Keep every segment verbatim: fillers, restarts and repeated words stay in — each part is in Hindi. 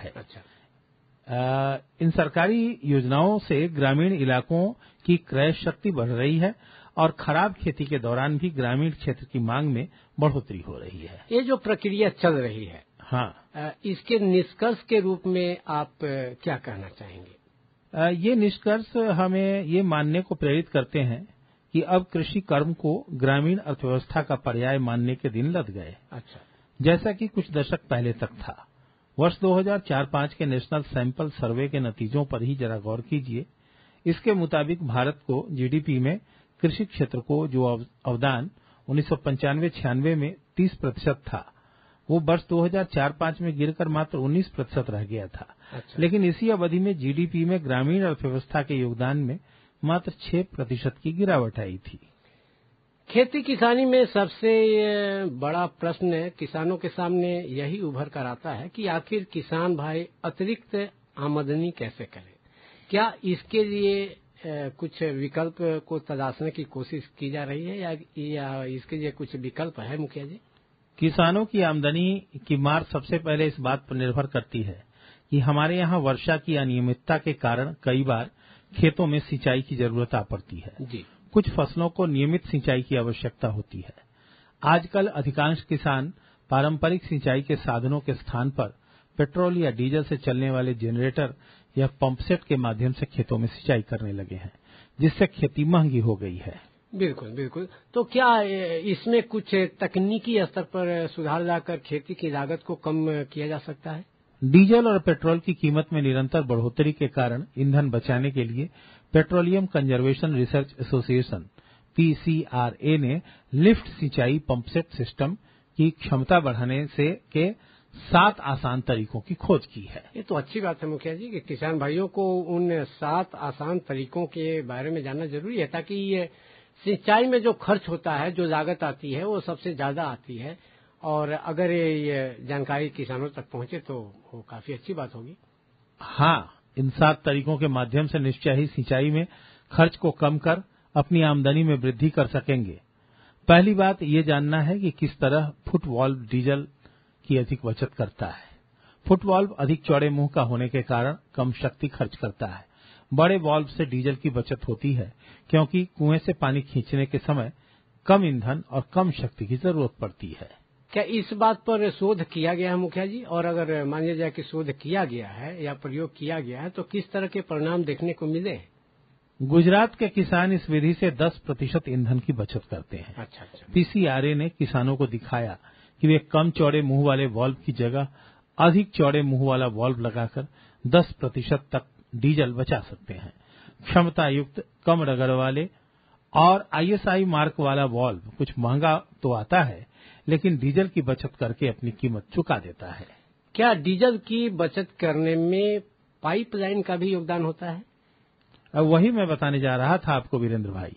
है। अच्छा। आ, इन सरकारी योजनाओं से ग्रामीण इलाकों की क्रय शक्ति बढ़ रही है और खराब खेती के दौरान भी ग्रामीण क्षेत्र की मांग में बढ़ोतरी हो रही है। ये जो प्रक्रिया चल रही है, हाँ, इसके निष्कर्ष के रूप में आप क्या कहना चाहेंगे? ये निष्कर्ष हमें ये मानने को प्रेरित करते हैं कि अब कृषि कर्म को ग्रामीण अर्थव्यवस्था का पर्याय मानने के दिन लद गए। अच्छा। जैसा कि कुछ दशक पहले तक था। वर्ष दो हज़ार चार पाँच के नेशनल सैंपल सर्वे के नतीजों पर ही जरा गौर कीजिए। इसके मुताबिक भारत को जीडीपी में कृषि क्षेत्र को जो अवदान उन्नीस सौ पंचानवे छियानवे में तीस प्रतिशत था, वो वर्ष दो हज़ार चार पाँच में गिरकर मात्र उन्नीस प्रतिशत रह गया था। अच्छा। लेकिन इसी अवधि में जीडीपी में ग्रामीण अर्थव्यवस्था के योगदान में मात्र छह प्रतिशत की गिरावट आई थी। खेती किसानी में सबसे बड़ा प्रश्न किसानों के सामने यही उभर कर आता है कि आखिर किसान भाई अतिरिक्त आमदनी कैसे करें? क्या इसके लिए कुछ विकल्प को तलाशने की कोशिश की जा रही है या, या इसके लिए कुछ विकल्प है मुखिया जी? किसानों की आमदनी की मार सबसे पहले इस बात पर निर्भर करती है कि हमारे यहाँ वर्षा की अनियमितता के कारण कई बार खेतों में सिंचाई की जरूरत आ पड़ती है। जी। कुछ फसलों को नियमित सिंचाई की आवश्यकता होती है। आजकल अधिकांश किसान पारंपरिक सिंचाई के साधनों के स्थान पर पेट्रोल या डीजल से चलने वाले जनरेटर या पंपसेट के माध्यम से खेतों में सिंचाई करने लगे हैं, जिससे खेती महंगी हो गई है। बिल्कुल बिल्कुल। तो क्या इसमें कुछ तकनीकी स्तर पर सुधार लाकर खेती की लागत को कम किया जा सकता है? डीजल और पेट्रोल की कीमत में निरंतर बढ़ोतरी के कारण ईंधन बचाने के लिए petroleum conservation research association PCRA ने लिफ्ट सिंचाई पंपसेट सिस्टम की क्षमता बढ़ाने से के सात आसान तरीकों की खोज की है। ये तो अच्छी बात है मुखिया जी कि किसान भाइयों को उन सात आसान तरीकों के बारे में जानना जरूरी है, ताकि ये सिंचाई में जो खर्च होता है, जो लागत आती है, वो सबसे ज्यादा आती है, और अगर ये जानकारी किसानों तक पहुंचे तो वो काफी अच्छी बात होगी। हाँ, इन सात तरीकों के माध्यम से निश्चय ही सिंचाई में खर्च को कम कर अपनी आमदनी में वृद्धि कर सकेंगे। पहली बात ये जानना है कि किस तरह फुट वाल्व डीजल की अधिक बचत करता है। फुट वाल्व अधिक चौड़े मुंह का होने के कारण कम शक्ति खर्च करता है। बड़े वाल्व से डीजल की बचत होती है, क्योंकि कुएं से पानी खींचने के समय कम ईंधन और कम शक्ति की जरूरत पड़ती है। क्या इस बात पर शोध किया गया है मुखिया जी? और अगर मान लिया जाए कि शोध किया गया है या प्रयोग किया गया है, तो किस तरह के परिणाम देखने को मिले? गुजरात के किसान इस विधि से दस प्रतिशत ईंधन की बचत करते हैं। अच्छा अच्छा। पीसीआरए ने किसानों को दिखाया कि वे कम चौड़े मुंह वाले वाल्व की जगह अधिक चौड़े मुंह वाला वाल्व लगाकर दस प्रतिशत तक डीजल बचा सकते हैं। क्षमता युक्त कम रगड़ वाले और आईएसआई मार्क वाला वाल्व कुछ महंगा तो आता है, लेकिन डीजल की बचत करके अपनी कीमत चुका देता है। क्या डीजल की बचत करने में पाइपलाइन का भी योगदान होता है? अब वही मैं बताने जा रहा था आपको वीरेंद्र भाई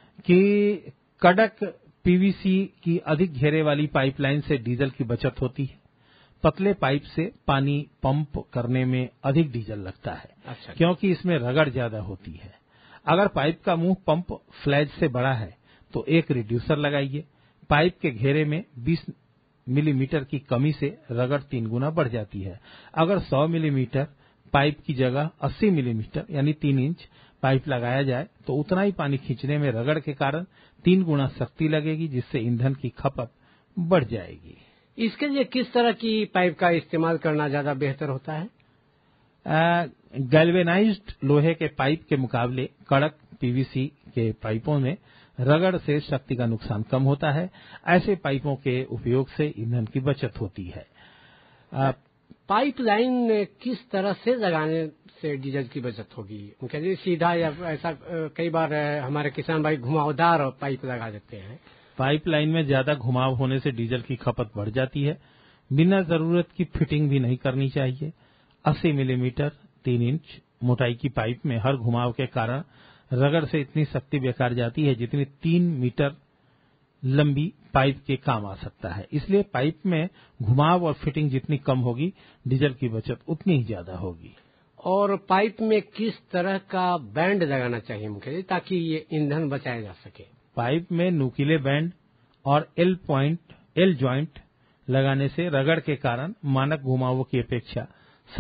कि कड़क पीवीसी की अधिक घेरे वाली पाइपलाइन से डीजल की बचत होती है। पतले पाइप से पानी पंप करने में अधिक डीजल लगता है। अच्छा। क्योंकि इसमें रगड़ ज्यादा होती है। अगर पाइप का मुंह पंप फ्लैज से बड़ा है तो एक रिड्यूसर लगाइए। पाइप के घेरे में बीस मिलीमीटर की कमी से रगड़ तीन गुना बढ़ जाती है। अगर सौ मिलीमीटर पाइप की जगह अस्सी मिलीमीटर यानी तीन इंच पाइप लगाया जाए तो उतना ही पानी खींचने में रगड़ के कारण तीन गुना शक्ति लगेगी, जिससे ईंधन की खपत बढ़ जाएगी। इसके लिए किस तरह की पाइप का इस्तेमाल करना ज्यादा बेहतर होता है? गैल्वेनाइज्ड लोहे के पाइप के मुकाबले कड़क पीवीसी के पाइपों में रगड़ से शक्ति का नुकसान कम होता है। ऐसे पाइपों के उपयोग से ईंधन की बचत होती है। पाइपलाइन किस तरह से लगाने से डीजल की बचत होगी? मुख्य सीधा या ऐसा कई बार हमारे किसान भाई घुमावदार पाइप लगा देते हैं। पाइपलाइन में ज्यादा घुमाव होने से डीजल की खपत बढ़ जाती है। बिना जरूरत की फिटिंग भी नहीं करनी चाहिए। अस्सी मिलीमीटर तीन इंच मोटाई की पाइप में हर घुमाव के कारण रगड़ से इतनी शक्ति बेकार जाती है जितनी तीन मीटर लंबी पाइप के काम आ सकता है। इसलिए पाइप में घुमाव और फिटिंग जितनी कम होगी, डीजल की बचत उतनी ही ज्यादा होगी। और पाइप में किस तरह का बैंड लगाना चाहिए मुख्य, ताकि ये ईंधन बचाया जा सके? पाइप में नुकीले बैंड और एल पॉइंट एल ज्वाइंट लगाने से रगड़ के कारण मानक घुमावों की अपेक्षा